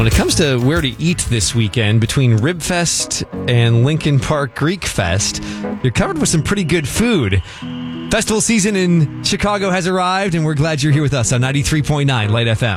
When it comes to where to eat this weekend, between Rib Fest and Lincoln Park Greek Fest, you're covered with some pretty good food. Festival season in Chicago has arrived, and we're glad you're here with us on 93.9 Light FM.